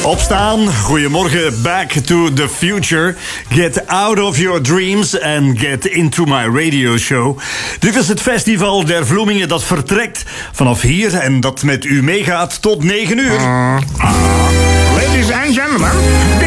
Opstaan, goedemorgen, back to the future. Get out of your dreams and get into my radio show. Dit is het festival der Vloemingen dat vertrekt vanaf hier en dat met u meegaat tot 9 uur. Ladies and gentlemen,